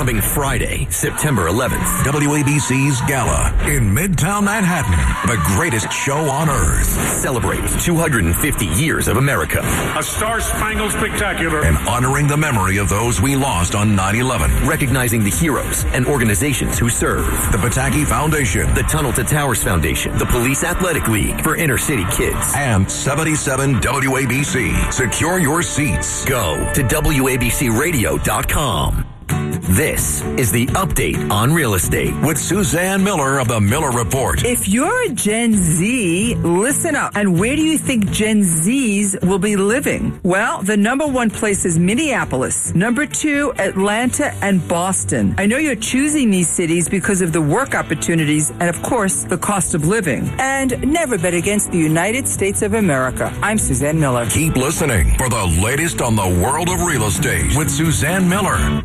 coming Friday, September 11th. WABC's Gala in Midtown Manhattan. The greatest show on earth. Celebrate 250 years of America. A Star-Spangled Spectacular. And honoring the memory of those we lost on 9/11. Recognizing the heroes and organizations who serve. The Pataki Foundation. The Tunnel to Towers Foundation. The Police Athletic League for inner city kids. And 77 WABC. Secure your seats. Go to WABCRadio.com. This is the update on real estate with Suzanne Miller of the Miller Report. If you're a Gen Z, listen up. And where do you think Gen Zs will be living? Well, the number one place is Minneapolis. Number two, Atlanta and Boston. I know you're choosing these cities because of the work opportunities and, of course, the cost of living. And never bet against the United States of America. I'm Suzanne Miller. Keep listening for the latest on the world of real estate with Suzanne Miller.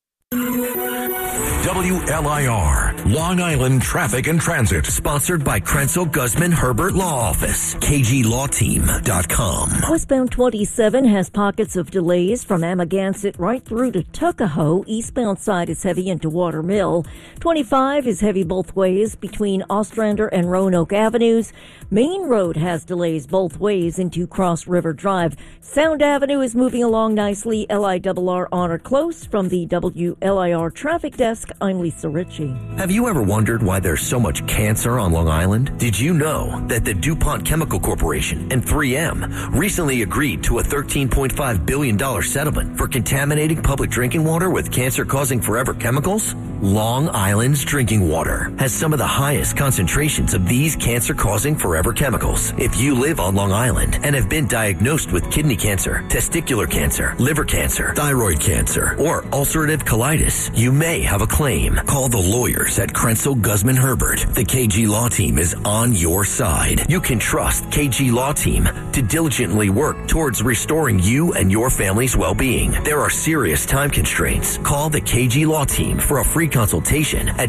WLIR, Long Island Traffic and Transit. Sponsored by Krenzel Guzman Herbert Law Office. KGLawTeam.com. Westbound 27 has pockets of delays from Amagansett right through to Tuckahoe. Eastbound side is heavy into Water Mill. 25 is heavy both ways between Ostrander and Roanoke Avenues. Main Road has delays both ways into Cross River Drive. Sound Avenue is moving along nicely. LIRR on or close. From the WLIR Traffic Desk, I'm Lisa Ritchie. Have you ever wondered why there's so much cancer on Long Island? Did you know that the DuPont Chemical Corporation and 3M recently agreed to a $13.5 billion settlement for contaminating public drinking water with cancer-causing forever chemicals? Long Island's drinking water has some of the highest concentrations of these cancer-causing forever chemicals. If you live on Long Island and have been diagnosed with kidney cancer, testicular cancer, liver cancer, thyroid cancer, or ulcerative colitis, you may have a claim. Call the lawyers at Krenzel Guzman Herbert. The KG Law Team is on your side. You can trust KG Law Team to diligently work towards restoring you and your family's well-being. There are serious time constraints. Call the KG Law Team for a free consultation at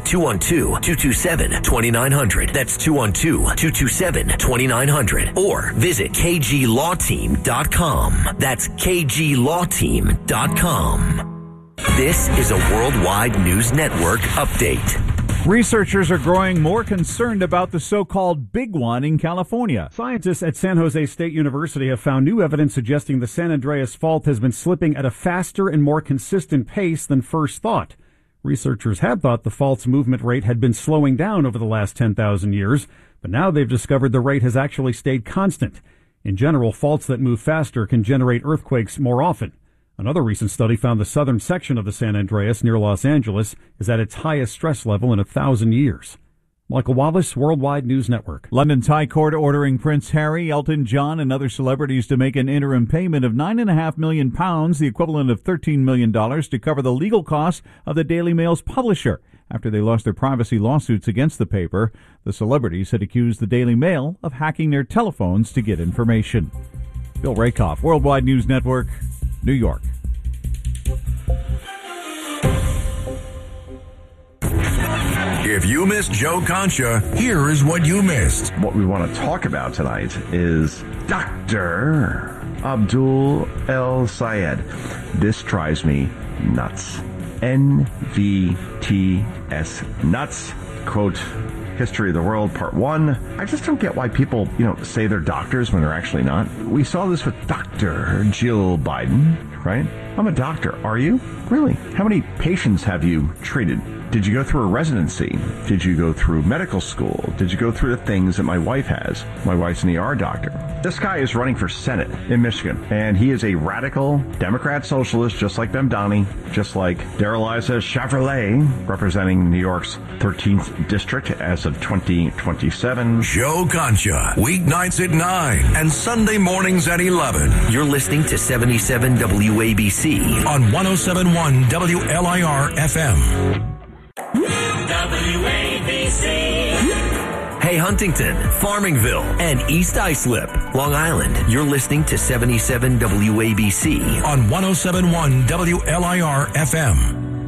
212-227-2900. That's 212-227-2900. Or visit KGLawTeam.com. That's KGLawTeam.com. This is a Worldwide News Network update. Researchers are growing more concerned about the so-called Big One in California. Scientists at San Jose State University have found new evidence suggesting the San Andreas Fault has been slipping at a faster and more consistent pace than first thought. Researchers had thought the fault's movement rate had been slowing down over the last 10,000 years, but now they've discovered the rate has actually stayed constant. In general, faults that move faster can generate earthquakes more often. Another recent study found the southern section of the San Andreas near Los Angeles is at its highest stress level in 1,000 years. Michael Wallace, Worldwide News Network. London's High Court ordering Prince Harry, Elton John, and other celebrities to make an interim payment of £9.5 million, the equivalent of $13 million, to cover the legal costs of the Daily Mail's publisher. After they lost their privacy lawsuits against the paper, the celebrities had accused the Daily Mail of hacking their telephones to get information. Bill Rakoff, Worldwide News Network, New York. If you missed Joe Concha, here is what you missed. What we want to talk about tonight is Dr. Abdul El Sayed. This drives me nuts. NVTS nuts. Quote, History of the World, Part 1. I just don't get why people, say they're doctors when they're actually not. We saw this with Dr. Jill Biden, right? I'm a doctor. Are you? Really? How many patients have you treated? Did you go through a residency? Did you go through medical school? Did you go through the things that my wife has? My wife's an ER doctor. This guy is running for Senate in Michigan, and he is a radical Democrat socialist, just like Memdani, just like Darrell-Issa Chevrolet, representing New York's 13th district as of 2027. Joe Concha, weeknights at 9 and Sunday mornings at 11. You're listening to 77 WABC on 107.1 WLIR FM. WABC. Hey, Huntington, Farmingville, and East Islip, Long Island. You're listening to 77 WABC on 107.1 WLIR FM.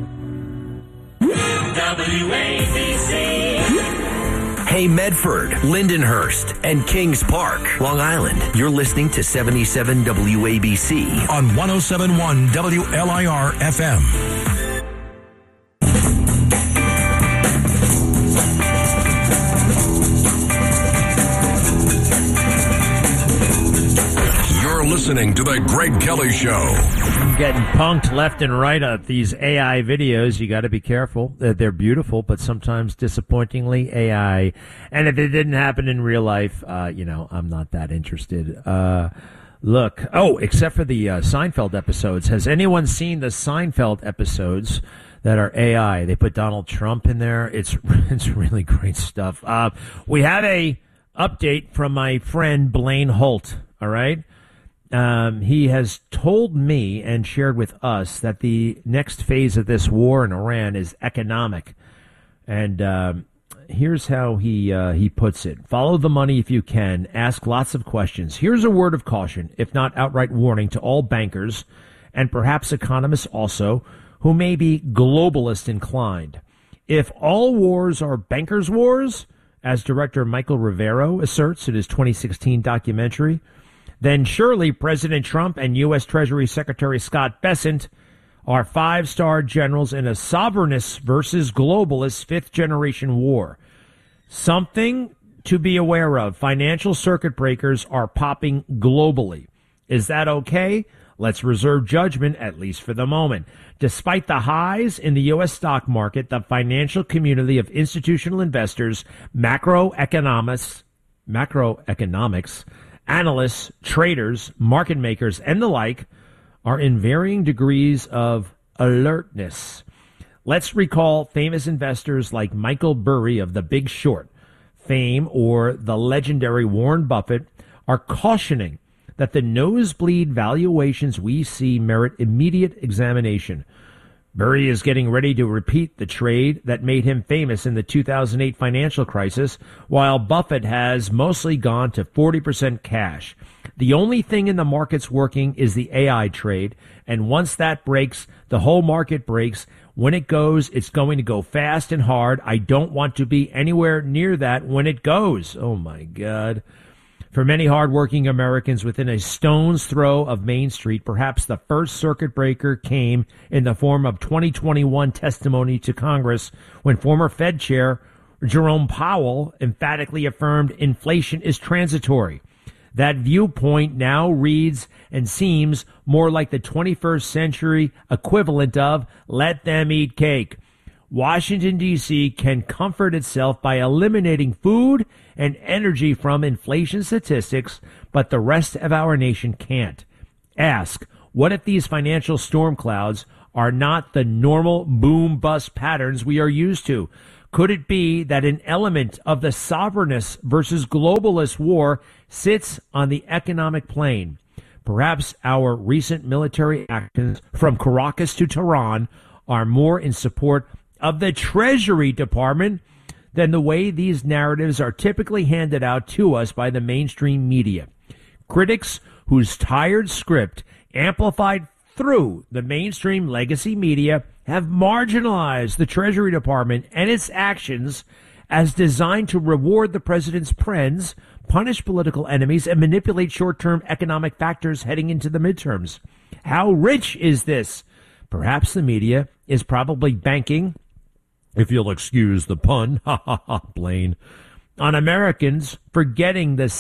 WABC. Hey, Medford, Lindenhurst, and Kings Park, Long Island. You're listening to 77 WABC on 107.1 WLIR FM. listening to The Greg Kelly Show. I'm getting punked left and right at these AI videos. You got to be careful. They're beautiful, but sometimes disappointingly AI. And if it didn't happen in real life, I'm not that interested. Except for the Seinfeld episodes. Has anyone seen the Seinfeld episodes that are AI? They put Donald Trump in there. It's really great stuff. We have a update from my friend Blaine Holt. All right. He has told me and shared with us that the next phase of this war in Iran is economic. And here's how he puts it. Follow the money if you can. Ask lots of questions. Here's a word of caution, if not outright warning, to all bankers and perhaps economists also, who may be globalist inclined. If all wars are bankers' wars, as director Michael Rivero asserts in his 2016 documentary, then surely President Trump and U.S. Treasury Secretary Scott Bessent are five-star generals in a sovereignist versus globalist fifth-generation war. Something to be aware of. Financial circuit breakers are popping globally. Is that okay? Let's reserve judgment, at least for the moment. Despite the highs in the U.S. stock market, the financial community of institutional investors, macroeconomics, analysts, traders, market makers, and the like are in varying degrees of alertness. Let's recall famous investors like Michael Burry of The Big Short fame or the legendary Warren Buffett are cautioning that the nosebleed valuations we see merit immediate examination. Burry is getting ready to repeat the trade that made him famous in the 2008 financial crisis, while Buffett has mostly gone to 40% cash. The only thing in the markets working is the AI trade, and once that breaks, the whole market breaks. When it goes, it's going to go fast and hard. I don't want to be anywhere near that when it goes. Oh, my God. For many hardworking Americans within a stone's throw of Main Street, perhaps the first circuit breaker came in the form of 2021 testimony to Congress when former Fed Chair Jerome Powell emphatically affirmed inflation is transitory. That viewpoint now reads and seems more like the 21st century equivalent of let them eat cake. Washington, D.C. can comfort itself by eliminating food and energy from inflation statistics, but the rest of our nation can't. Ask, what if these financial storm clouds are not the normal boom-bust patterns we are used to? Could it be that an element of the sovereignist versus globalist war sits on the economic plane? Perhaps our recent military actions from Caracas to Tehran are more in support of the Treasury Department than the way these narratives are typically handed out to us by the mainstream media. Critics whose tired script, amplified through the mainstream legacy media, have marginalized the Treasury Department and its actions as designed to reward the president's friends, punish political enemies, and manipulate short-term economic factors heading into the midterms. How rich is this? Perhaps the media is probably banking, if you'll excuse the pun, Blaine, on Americans forgetting the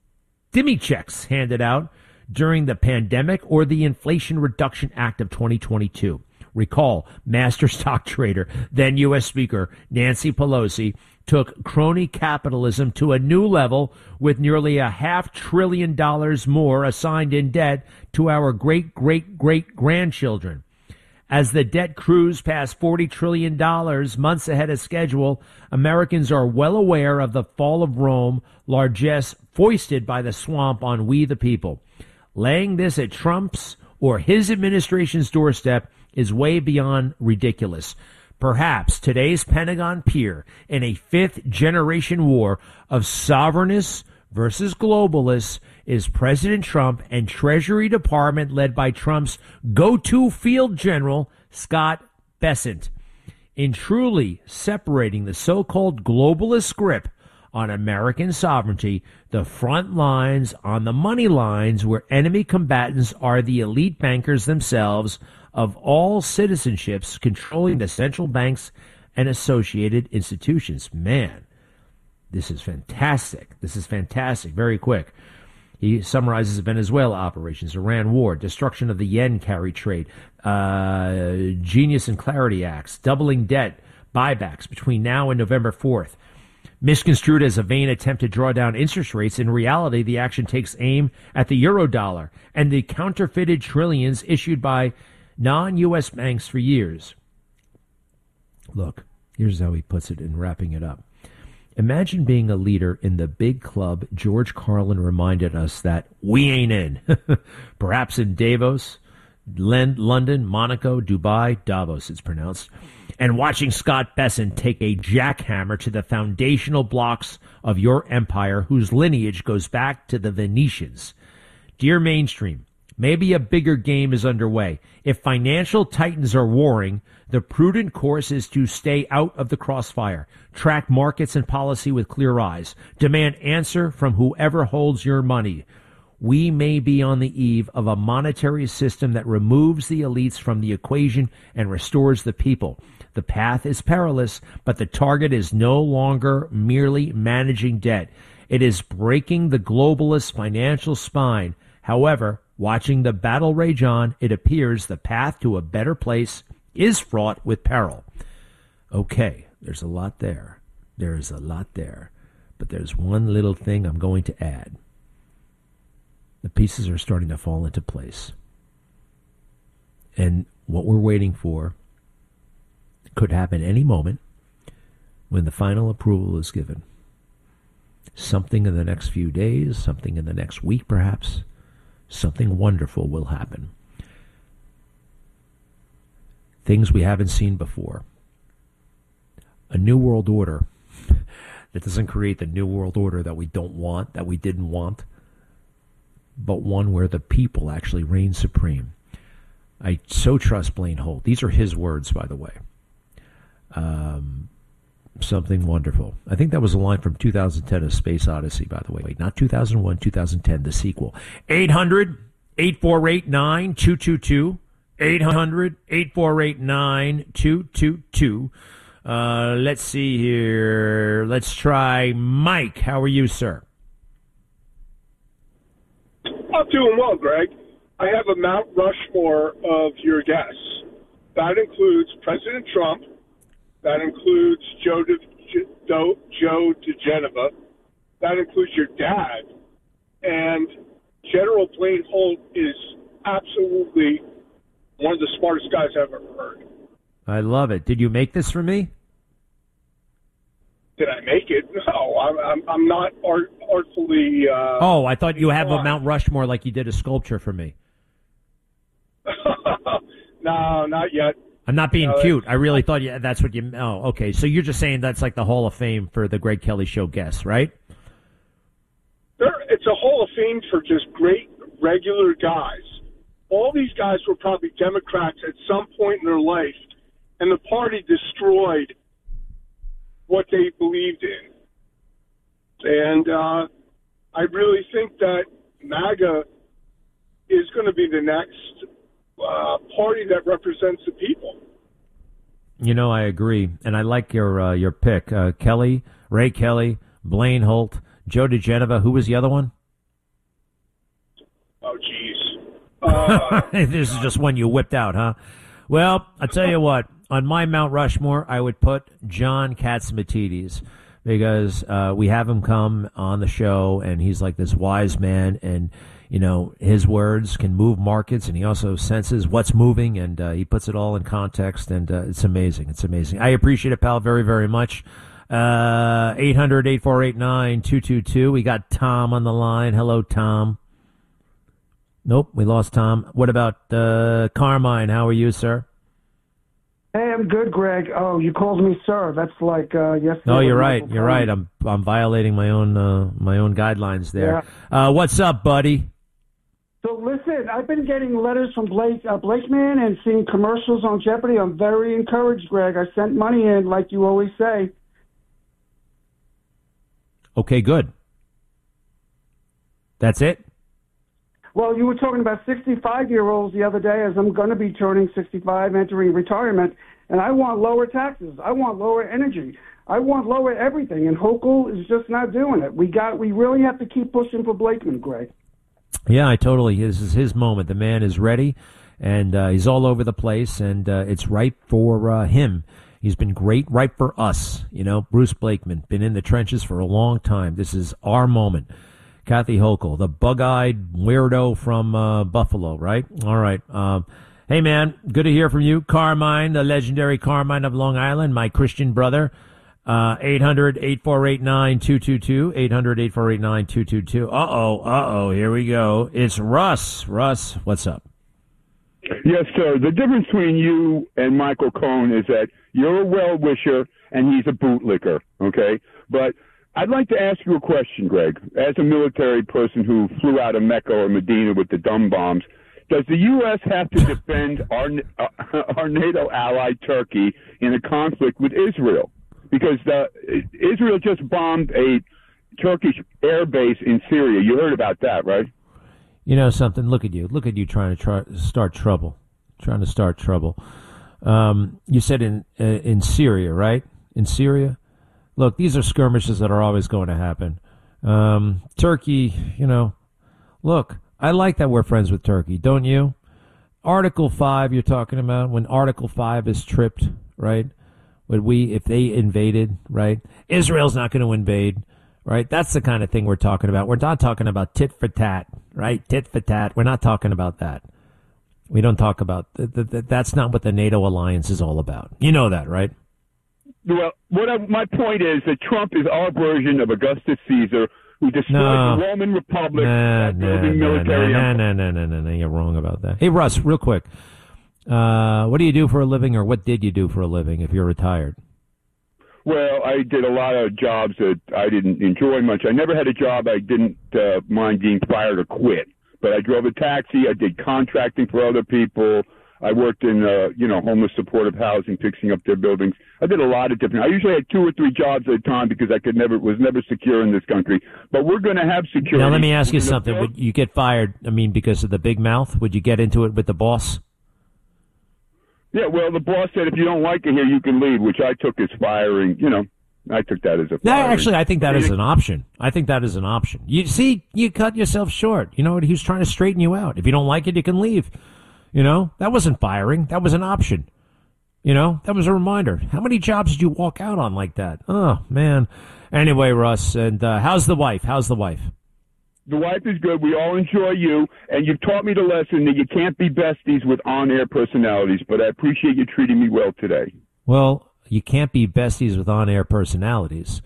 stimmy checks handed out during the pandemic or the Inflation Reduction Act of 2022. Recall, master stock trader, then U.S. Speaker Nancy Pelosi took crony capitalism to a new level with nearly $500 billion more assigned in debt to our great-great-great-grandchildren. As the debt cruised past $40 trillion months ahead of schedule, Americans are well aware of the fall of Rome, largesse foisted by the swamp on we the people. Laying this at Trump's or his administration's doorstep is way beyond ridiculous. Perhaps today's Pentagon peer in a fifth-generation war of sovereignists versus globalists is President Trump and Treasury Department led by Trump's go-to field general, Scott Bessent. In truly separating the so-called globalist grip on American sovereignty, the front lines on the money lines where enemy combatants are the elite bankers themselves of all citizenships controlling the central banks and associated institutions. Man, this is fantastic. This is fantastic. Very quick. He summarizes Venezuela operations, Iran war, destruction of the yen carry trade, Genius and Clarity Acts, doubling debt, buybacks between now and November 4th. Misconstrued as a vain attempt to draw down interest rates, in reality, the action takes aim at the eurodollar and the counterfeited trillions issued by non-U.S. banks for years. Look, here's how he puts it in wrapping it up. Imagine being a leader in the big club George Carlin reminded us that we ain't in. Perhaps in Davos, London, Monaco, Dubai, Davos it's pronounced, and watching Scott Bessent take a jackhammer to the foundational blocks of your empire whose lineage goes back to the Venetians. Dear mainstream, maybe a bigger game is underway. If financial titans are warring, the prudent course is to stay out of the crossfire, track markets and policy with clear eyes, demand answer from whoever holds your money. We may be on the eve of a monetary system that removes the elites from the equation and restores the people. The path is perilous, but the target is no longer merely managing debt. It is breaking the globalist financial spine. However, watching the battle rage on, it appears the path to a better place is fraught with peril. Okay, there's a lot there. There is a lot there. But there's one little thing I'm going to add. The pieces are starting to fall into place. And what we're waiting for could happen any moment when the final approval is given. Something in the next few days, something in the next week perhaps, something wonderful will happen. Things we haven't seen before. A new world order that doesn't create the new world order that we don't want, that we didn't want, but one where the people actually reign supreme. I so trust Blaine Holt. These are his words, by the way. Something wonderful. I think that was a line from 2010, A Space Odyssey, by the way. Not 2001, 2010, the sequel. 800-848-9222. 800-848-9222. Let's see here. Let's try Mike. How are you, sir? I'm doing well, Greg. I have a Mount Rushmore of your guests. That includes President Trump. That includes Joe DeGeneva. That includes your dad. And General Blaine Holt is absolutely one of the smartest guys I've ever heard. I love it. Did you make this for me? Did I make it? No, I'm not artfully. Oh, I thought you have a Mount Rushmore like you did a sculpture for me. No, not yet. I'm not being cute. I really thought that's what you. Oh, okay. So you're just saying that's like the Hall of Fame for the Greg Kelly Show guests, right? It's a Hall of Fame for just great regular guys. All these guys were probably Democrats at some point in their life, and the party destroyed what they believed in. And I really think that MAGA is going to be the next party that represents the people. You know, I agree, and I like your pick. Kelly, Ray Kelly, Blaine Holt, Joe DeGeneva. Who was the other one? Oh, geez. This is just one you whipped out, huh? Well, I'll tell you what. On my Mount Rushmore, I would put John Catsimatidis because we have him come on the show, and he's like this wise man, and you know his words can move markets, and he also senses what's moving, and he puts it all in context, and it's amazing. It's amazing. I appreciate it, pal, very, very much. 800-848-9222. We got Tom on the line. Hello, Tom. Nope, we lost Tom. What about Carmine? How are you, sir? Hey, I'm good, Greg. Oh, you called me sir. That's like yesterday. No, you're right. You're right. I'm violating my own guidelines there. Yeah. What's up, buddy? So listen, I've been getting letters from Blakeman and seeing commercials on Jeopardy. I'm very encouraged, Greg. I sent money in, like you always say. Okay, good. That's it? Well, you were talking about 65-year-olds the other day, as I'm going to be turning 65, entering retirement, and I want lower taxes. I want lower energy. I want lower everything, and Hochul is just not doing it. We really have to keep pushing for Blakeman, Greg. Yeah, this is his moment. The man is ready, and he's all over the place, and it's right for him. He's been great, right for us. Bruce Blakeman, been in the trenches for a long time. This is our moment. Kathy Hochul, the bug-eyed weirdo from Buffalo, right? All right. Hey, man, good to hear from you. Carmine, the legendary Carmine of Long Island, my Christian brother. 800-8489-222, 800-8489-222. Uh-oh, here we go. It's Russ. Russ, what's up? Yes, sir. The difference between you and Michael Cohen is that you're a well-wisher and he's a bootlicker, okay? But I'd like to ask you a question, Greg. As a military person who flew out of Mecca or Medina with the dumb bombs, does the U.S. have to defend our NATO ally Turkey in a conflict with Israel? Because Israel just bombed a Turkish air base in Syria. You heard about that, right? You know something? Look at you trying to start trouble. You said in Syria, right? In Syria? Look, these are skirmishes that are always going to happen. Turkey, look, I like that we're friends with Turkey, don't you? Article 5 you're talking about, when Article 5 is tripped, right? If they invaded, right? Israel's not going to invade, right? That's the kind of thing we're talking about. We're not talking about tit for tat, right? Tit for tat. We're not talking about that. We don't talk about that's not what the NATO alliance is all about. You know that, right? Well, my point is that Trump is our version of Augustus Caesar, who destroyed the Roman Republic by building military empire. No, you're wrong about that. Hey, Russ, real quick. What do you do for a living, or what did you do for a living if you're retired? Well, I did a lot of jobs that I didn't enjoy much. I never had a job I didn't mind being fired or quit. But I drove a taxi. I did contracting for other people. I worked in, homeless supportive housing, fixing up their buildings. I did a lot of different. I usually had 2 or 3 jobs at a time because I was never secure in this country. But we're going to have security. Now, let me ask you something. Would you get fired? Because of the big mouth? Would you get into it with the boss? Yeah, well, the boss said if you don't like it here, you can leave, which I took as firing. I took that as a firing. No, actually, I think that is an option. You see, you cut yourself short. You know what? He was trying to straighten you out. If you don't like it, you can leave. That wasn't firing. That was an option. That was a reminder. How many jobs did you walk out on like that? Oh, man. Anyway, Russ, and how's the wife? The wife is good. We all enjoy you, and you've taught me the lesson that you can't be besties with on-air personalities, but I appreciate you treating me well today. Well, you can't be besties with on-air personalities.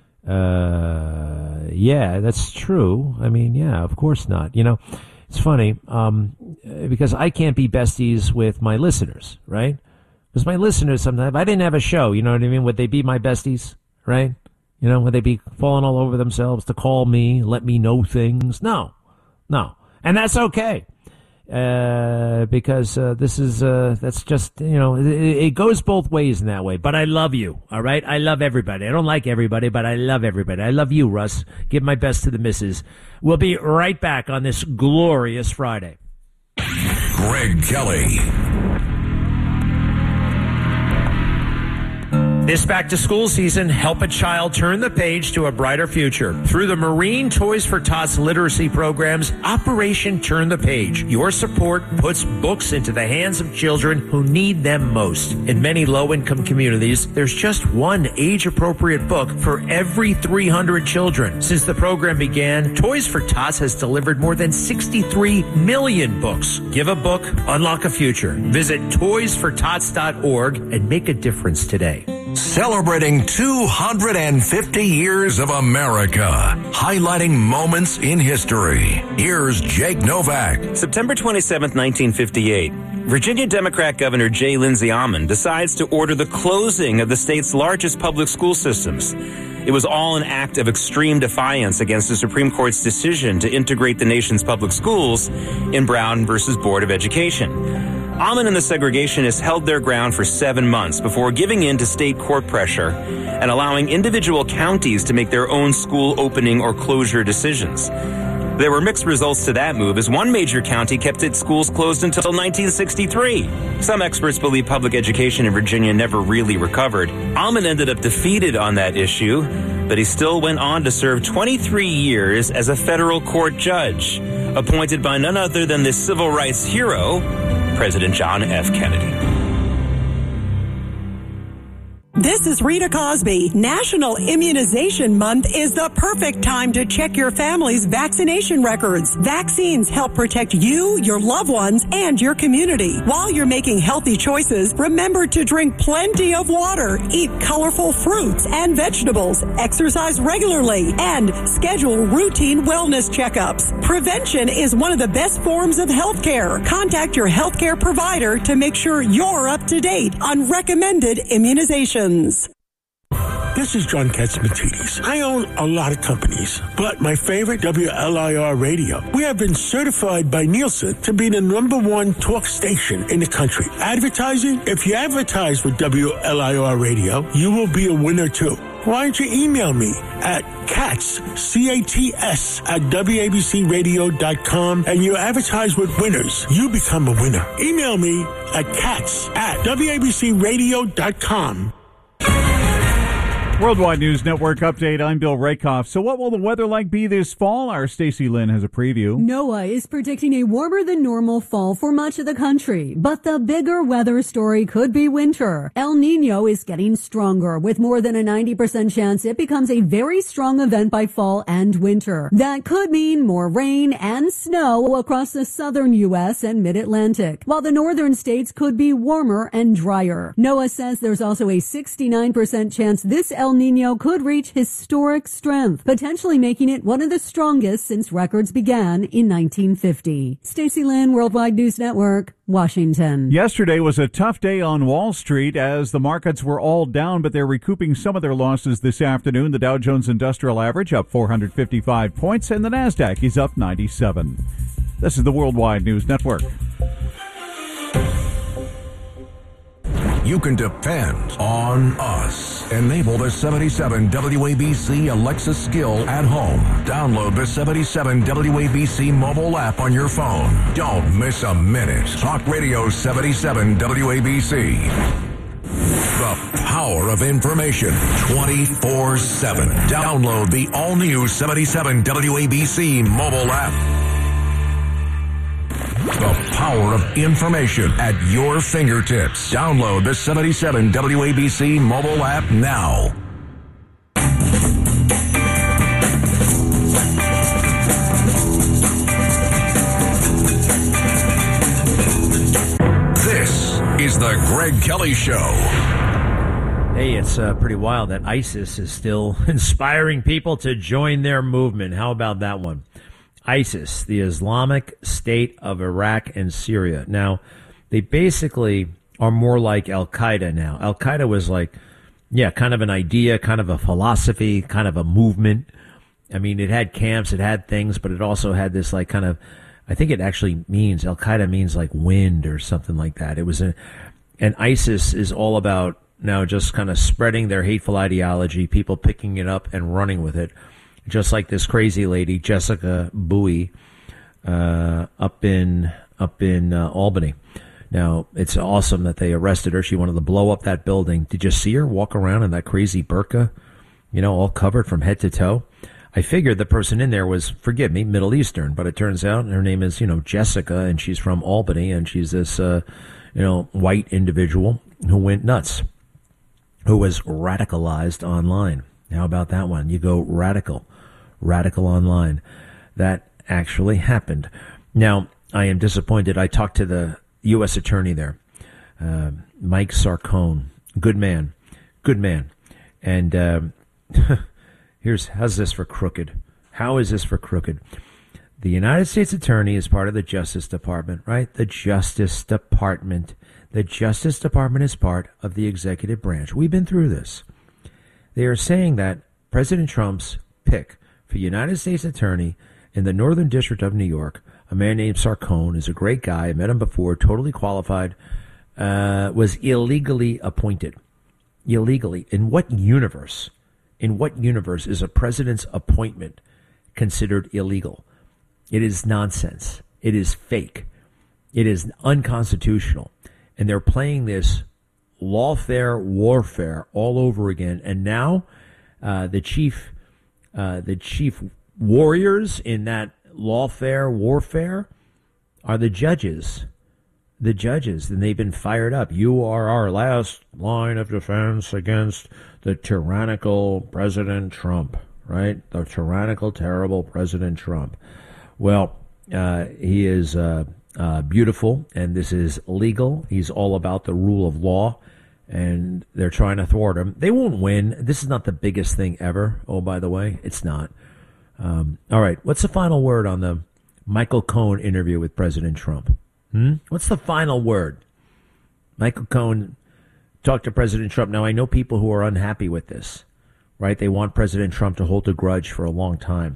Yeah, that's true. Of course not. It's funny, because I can't be besties with my listeners, right? Because my listeners, sometimes, if I didn't have a show, you know what I mean? Would they be my besties, right? Would they be falling all over themselves to call me, let me know things? No. And that's okay. Because that's just, it goes both ways in that way. But I love you, all right? I love everybody. I don't like everybody, but I love everybody. I love you, Russ. Give my best to the missus. We'll be right back on this glorious Friday. Greg Kelly. This back-to-school season, help a child turn the page to a brighter future. Through the Marine Toys for Tots literacy programs, Operation Turn the Page. Your support puts books into the hands of children who need them most. In many low-income communities, there's just one age-appropriate book for every 300 children. Since the program began, Toys for Tots has delivered more than 63 million books. Give a book, unlock a future. Visit toysfortots.org and make a difference today. Celebrating 250 years of America, highlighting moments in history. Here's Jake Novak. September 27, 1958. Virginia Democrat Governor J. Lindsay Almond decides to order the closing of the state's largest public school systems. It was all an act of extreme defiance against the Supreme Court's decision to integrate the nation's public schools in Brown versus Board of Education. Almond and the segregationists held their ground for 7 months before giving in to state court pressure and allowing individual counties to make their own school opening or closure decisions. There were mixed results to that move, as one major county kept its schools closed until 1963. Some experts believe public education in Virginia never really recovered. Almond ended up defeated on that issue, but he still went on to serve 23 years as a federal court judge, appointed by none other than the civil rights hero, President John F. Kennedy. This is Rita Cosby. National Immunization Month is the perfect time to check your family's vaccination records. Vaccines help protect you, your loved ones, and your community. While you're making healthy choices, remember to drink plenty of water, eat colorful fruits and vegetables, exercise regularly, and schedule routine wellness checkups. Prevention is one of the best forms of health care. Contact your healthcare provider to make sure you're up to date on recommended immunizations. This is John Katzmatidis. I own a lot of companies, but my favorite, WLIR Radio. We have been certified by Nielsen to be the #1 talk station in the country. Advertising? If you advertise with WLIR Radio, you will be a winner too. Why don't you email me at Katz, C-A-T-S, at WABCRadio.com, and you advertise with winners. You become a winner. Email me at Katz at WABCRadio.com. Worldwide News Network update. I'm Bill Rakoff. So what will the weather like be this fall? Our Stacey Lynn has a preview. NOAA is predicting a warmer than normal fall for much of the country, but the bigger weather story could be winter. El Nino is getting stronger, with more than a 90% chance it becomes a very strong event by fall and winter. That could mean more rain and snow across the southern U.S. and mid-Atlantic, while the northern states could be warmer and drier. NOAA says there's also a 69% chance this El Nino could reach historic strength, potentially making it one of the strongest since records began in 1950. Stacey Lynn, Worldwide News Network, Washington. Yesterday was a tough day on Wall Street as the markets were all down, but they're recouping some of their losses this afternoon. The Dow Jones Industrial Average up 455 points, and the Nasdaq is up 97. This is the Worldwide News Network. You can depend on us. Enable the 77 WABC Alexa skill at home. Download the 77 WABC mobile app on your phone. Don't miss a minute. Talk Radio 77 WABC. The power of information 24/7. Download the all-new 77 WABC mobile app. The power of information at your fingertips. Download the 77 WABC mobile app now. This is the Greg Kelly Show. Hey, it's pretty wild that ISIS is still inspiring people to join their movement. How about that one? ISIS, the Islamic State of Iraq and Syria. Now, they basically are more like Al-Qaeda now. Al-Qaeda was like, kind of an idea, kind of a philosophy, kind of a movement. I mean, it had camps, it had things, but it also had this like kind of, I think it actually means, Al-Qaeda means like wind or something like that. It was and ISIS is all about now just kind of spreading their hateful ideology, people picking it up and running with it. Just like this crazy lady, Jessica Bowie, up in Albany. Now, it's awesome that they arrested her. She wanted to blow up that building. Did you see her walk around in that crazy burqa? All covered from head to toe. I figured the person in there was, forgive me, Middle Eastern, but it turns out her name is, Jessica, and she's from Albany, and she's this, white individual who went nuts, who was radicalized online. How about that one? You go radical online. That actually happened. Now, I am disappointed. I talked to the U.S. attorney there, Mike Sarcone. Good man. And how's this for crooked? How is this for crooked? The United States attorney is part of the Justice Department, right? The Justice Department. The Justice Department is part of the executive branch. We've been through this. They are saying that President Trump's pick for United States Attorney in the Northern District of New York, a man named Sarcone, is a great guy. I met him before, totally qualified, was illegally appointed. Illegally. In what universe is a president's appointment considered illegal? It is nonsense. It is fake. It is unconstitutional. And they're playing this lawfare warfare all over again. And now the chief warriors in that lawfare warfare are the judges. The judges, and they've been fired up. You are our last line of defense against the tyrannical President Trump, right? The tyrannical, terrible President Trump. Well, he is beautiful, and this is legal. He's all about the rule of law, and they're trying to thwart him. They won't win. This is not the biggest thing ever. Oh, by the way, it's not. All right, what's the final word on the Michael Cohen interview with President Trump? What's the final word? Michael Cohen talked to President Trump. Now, I know people who are unhappy with this, right? They want President Trump to hold a grudge for a long time.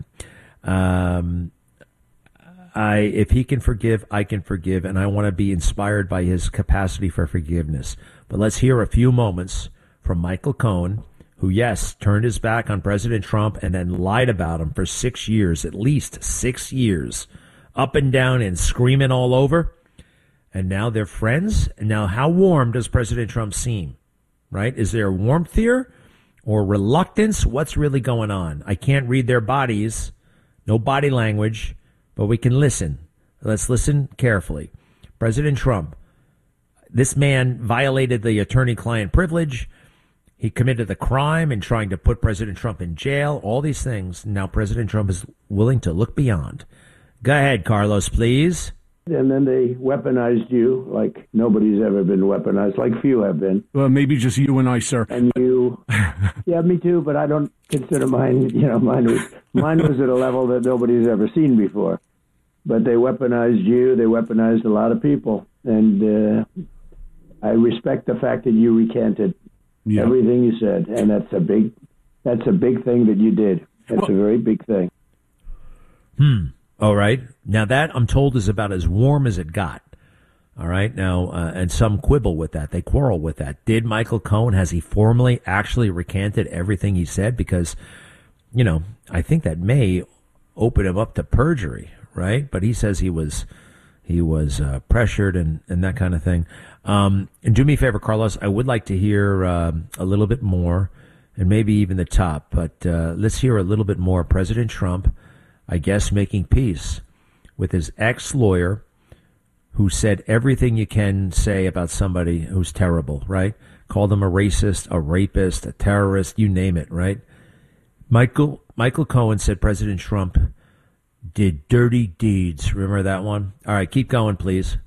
If he can forgive, I can forgive, and I want to be inspired by his capacity for forgiveness. But let's hear a few moments from Michael Cohen, who, yes, turned his back on President Trump and then lied about him for 6 years, at least 6 years, up and down and screaming all over. And now they're friends. And now how warm does President Trump seem, right? Is there warmth here or reluctance? What's really going on? I can't read their bodies, no body language, but we can listen. Let's listen carefully. President Trump, this man violated the attorney-client privilege. He committed the crime in trying to put President Trump in jail, all these things. Now President Trump is willing to look beyond. Go ahead, Carlos, please. And then they weaponized you like nobody's ever been weaponized, like few have been. Well, maybe just you and I, sir. And you, yeah, me too. But I don't consider mine. Mine was at a level that nobody's ever seen before. But they weaponized you. They weaponized a lot of people, and I respect the fact that you recanted everything you said, and that's a big thing that you did. That's a very big thing. All right. Now that, I'm told, is about as warm as it got. All right. Now, and some quibble with that. They quarrel with that. Did Michael Cohen, has he formally actually recanted everything he said? Because, I think that may open him up to perjury, right? But he says he was pressured and that kind of thing. And do me a favor, Carlos, I would like to hear a little bit more, and maybe even the top, but let's hear a little bit more. President Trump, I guess, making peace with his ex-lawyer who said everything you can say about somebody who's terrible, right? Called him a racist, a rapist, a terrorist, you name it, right? Michael Cohen said President Trump did dirty deeds. Remember that one? All right, keep going, please.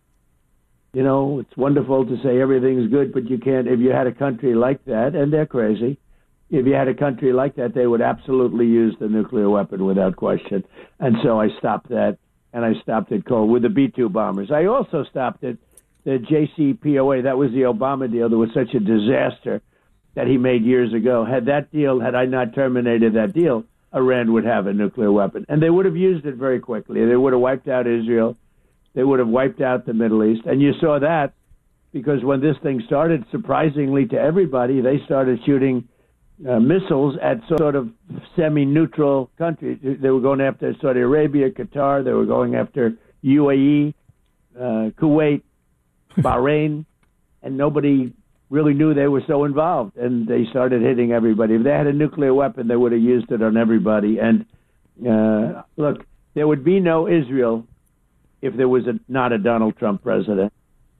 It's wonderful to say everything's good, but you can't. If you had a country like that, and they're crazy, if you had a country like that, they would absolutely use the nuclear weapon without question. And so I stopped that, and I stopped it cold with the B-2 bombers. I also stopped it, the JCPOA. That was the Obama deal. That was such a disaster that he made years ago. Had I not terminated that deal, Iran would have a nuclear weapon. And they would have used it very quickly. They would have wiped out Israel. They would have wiped out the Middle East. And you saw that because when this thing started, surprisingly to everybody, they started shooting missiles at sort of semi-neutral countries. They were going after Saudi Arabia, Qatar. They were going after UAE, Kuwait, Bahrain, and nobody really knew they were so involved. And they started hitting everybody. If they had a nuclear weapon, they would have used it on everybody. And look, there would be no Israel if there was not a Donald Trump president.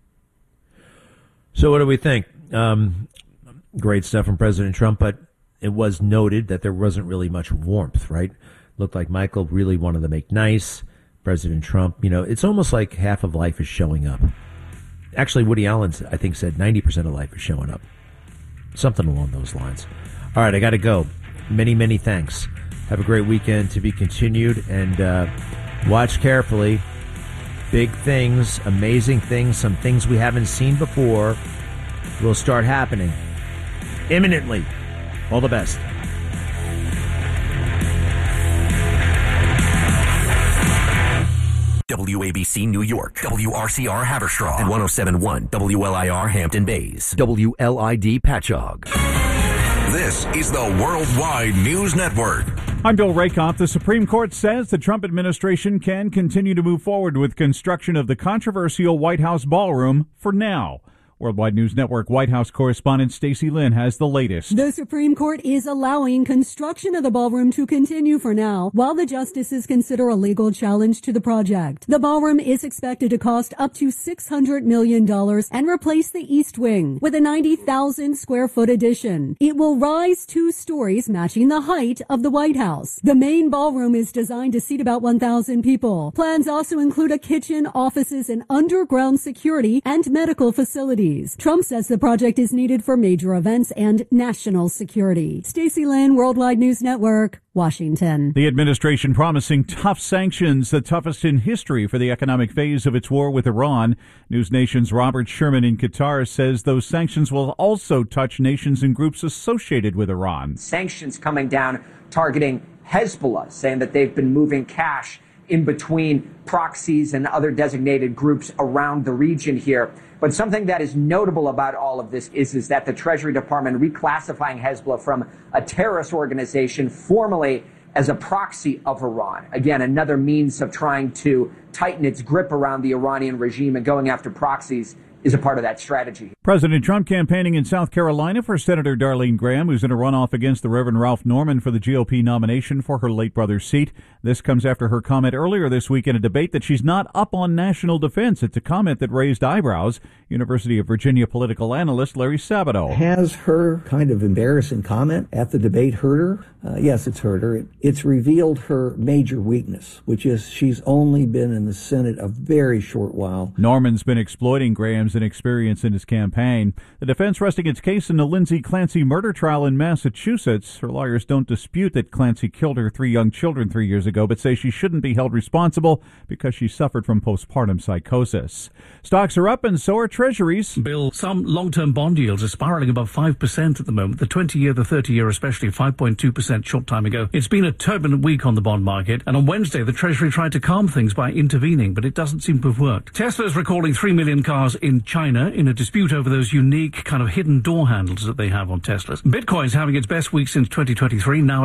So what do we think? Great stuff from President Trump, but it was noted that there wasn't really much warmth, right? Looked like Michael really wanted to make nice. President Trump, it's almost like half of life is showing up. Actually, Woody Allen, I think, said 90% of life is showing up. Something along those lines. All right, I got to go. Many, many thanks. Have a great weekend, to be continued, and watch carefully. Big things, amazing things, some things we haven't seen before will start happening imminently. All the best. WABC New York, WRCR Haverstraw, and 107.1 WLIR Hampton Bays, WLID Patchogue. This is the Worldwide News Network. I'm Bill Rakoff. The Supreme Court says the Trump administration can continue to move forward with construction of the controversial White House ballroom for now. Worldwide News Network White House correspondent Stacey Lynn has the latest. The Supreme Court is allowing construction of the ballroom to continue for now, while the justices consider a legal challenge to the project. The ballroom is expected to cost up to $600 million and replace the East Wing with a 90,000 square foot addition. It will rise 2 stories, matching the height of the White House. The main ballroom is designed to seat about 1,000 people. Plans also include a kitchen, offices, and underground security and medical facilities. Trump says the project is needed for major events and national security. Stacey Lynn, Worldwide News Network, Washington. The administration promising tough sanctions, the toughest in history for the economic phase of its war with Iran. News Nation's Robert Sherman in Qatar says those sanctions will also touch nations and groups associated with Iran. Sanctions coming down targeting Hezbollah, saying that they've been moving cash in between proxies and other designated groups around the region here. But something that is notable about all of this is that the Treasury Department reclassifying Hezbollah from a terrorist organization formally as a proxy of Iran. Again, another means of trying to tighten its grip around the Iranian regime, and going after proxies is a part of that strategy. President Trump campaigning in South Carolina for Senator Darlene Graham, who's in a runoff against the Reverend Ralph Norman for the GOP nomination for her late brother's seat. This comes after her comment earlier this week in a debate that she's not up on national defense. It's a comment that raised eyebrows. University of Virginia political analyst Larry Sabato. Has her kind of embarrassing comment at the debate hurt her? Yes, it's hurt her. It's revealed her major weakness, which is she's only been in the Senate a very short while. Norman's been exploiting Graham's inexperience in his campaign. The defense resting its case in the Lindsay Clancy murder trial in Massachusetts. Her lawyers don't dispute that Clancy killed her 3 young children 3 years ago, but say she shouldn't be held responsible because she suffered from postpartum psychosis. Stocks are up and so are treasuries. Bill, some long-term bond yields are spiraling above 5% at the moment. The 20-year, the 30-year especially, 5.2% short time ago. It's been a turbulent week on the bond market, and on Wednesday the Treasury tried to calm things by intervening, but it doesn't seem to have worked. Tesla's recalling 3 million cars in China in a dispute over those unique kind of hidden door handles that they have on Teslas. Bitcoin's having its best week since 2023, now at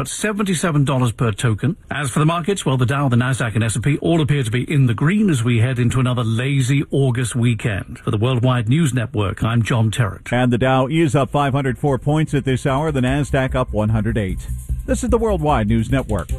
$77 per token. As for the markets, well, the Dow, the Nasdaq and S&P all appear to be in the green as we head into another lazy August weekend. For the Worldwide News Network, I'm John Terrett. And the Dow is up 504 points at this hour, the Nasdaq up 108. This is the Worldwide News Network.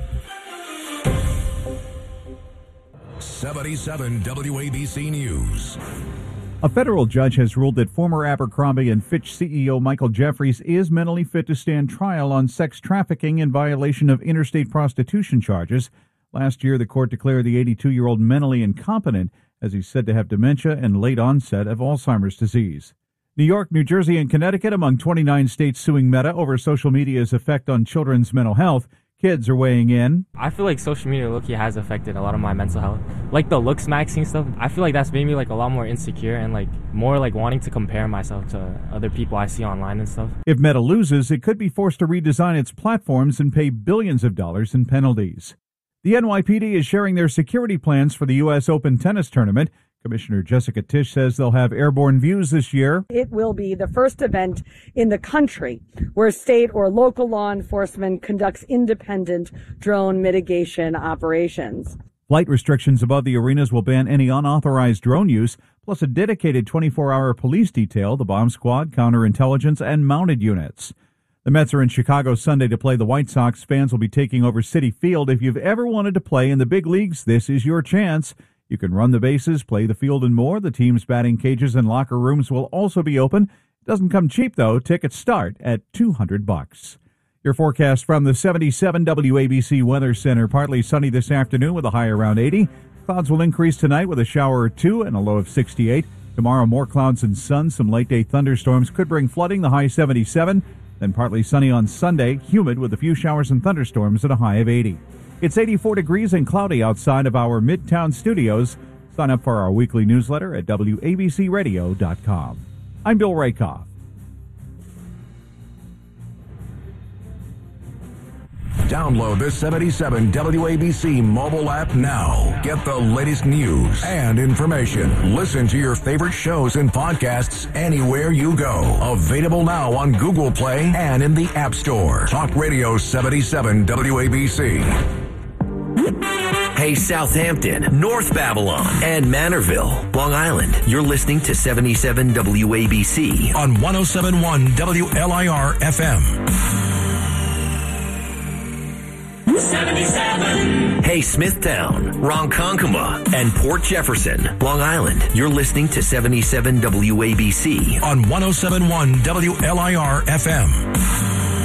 77 WABC News. A federal judge has ruled that former Abercrombie & Fitch CEO Michael Jeffries is mentally fit to stand trial on sex trafficking in violation of interstate prostitution charges. Last year, the court declared the 82-year-old mentally incompetent, as he's said to have dementia and late onset of Alzheimer's disease. New York, New Jersey, and Connecticut among 29 states suing Meta over social media's effect on children's mental health. Kids are weighing in. I feel like social media low-key has affected a lot of my mental health. Like the looks maxing stuff, I feel like that's made me like a lot more insecure and like more like wanting to compare myself to other people I see online and stuff. If Meta loses, it could be forced to redesign its platforms and pay billions of dollars in penalties. The NYPD is sharing their security plans for the U.S. Open tennis tournament. Commissioner Jessica Tisch says they'll have airborne views this year. It will be the first event in the country where state or local law enforcement conducts independent drone mitigation operations. Flight restrictions above the arenas will ban any unauthorized drone use, plus a dedicated 24-hour police detail, the bomb squad, counterintelligence, and mounted units. The Mets are in Chicago Sunday to play the White Sox. Fans will be taking over Citi Field. If you've ever wanted to play in the big leagues, this is your chance. You can run the bases, play the field, and more. The team's batting cages and locker rooms will also be open. It doesn't come cheap, though. Tickets start at $200. Your forecast from the 77 WABC Weather Center. Partly sunny this afternoon with a high around 80. Clouds will increase tonight with a shower or two and a low of 68. Tomorrow, more clouds and sun. Some late-day thunderstorms could bring flooding, the high 77. Then partly sunny on Sunday, humid with a few showers and thunderstorms at a high of 80. It's 84 degrees and cloudy outside of our Midtown studios. Sign up for our weekly newsletter at WABCRadio.com. I'm Bill Rakoff. Download the 77 WABC mobile app now. Get the latest news and information. Listen to your favorite shows and podcasts anywhere you go. Available now on Google Play and in the App Store. Talk Radio 77 WABC. Hey, Southampton, North Babylon, and Manorville, Long Island. You're listening to 77 WABC on 107.1 WLIR FM. 77. Hey, Smithtown, Ronkonkoma, and Port Jefferson, Long Island. You're listening to 77 WABC on 107.1 WLIR FM.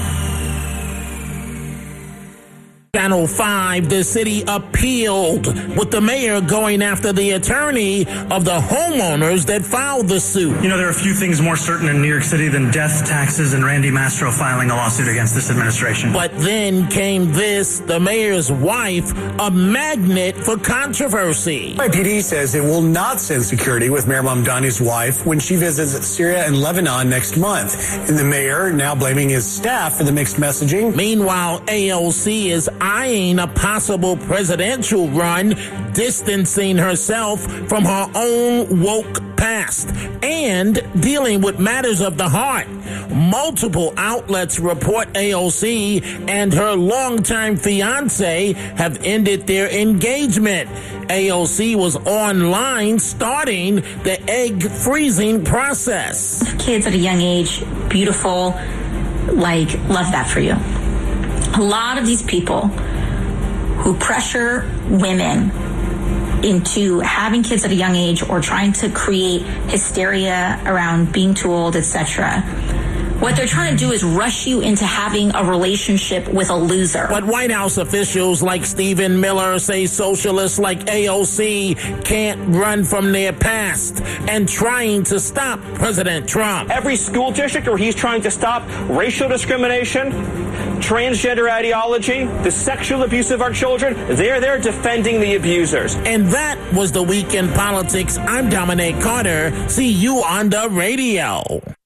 Channel 5, the city appealed, with the mayor going after the attorney of the homeowners that filed the suit. You know, there are a few things more certain in New York City than death, taxes, and Randy Mastro filing a lawsuit against this administration. But then came this, the mayor's wife, a magnet for controversy. NYPD says it will not send security with Mayor Mamdani's wife when she visits Syria and Lebanon next month. And the mayor now blaming his staff for the mixed messaging. Meanwhile, AOC is eyeing a possible presidential run, distancing herself from her own woke past and dealing with matters of the heart. Multiple outlets report AOC and her longtime fiance have ended their engagement. AOC was online starting the egg freezing process. Kids at a young age, beautiful, love that for you. A lot of these people who pressure women into having kids at a young age or trying to create hysteria around being too old, etc., what they're trying to do is rush you into having a relationship with a loser. But White House officials like Stephen Miller say socialists like AOC can't run from their past and trying to stop President Trump. Every school district where he's trying to stop racial discrimination, transgender ideology, the sexual abuse of our children, they're there defending the abusers. And that was the Week in Politics. I'm Dominic Carter. See you on the radio.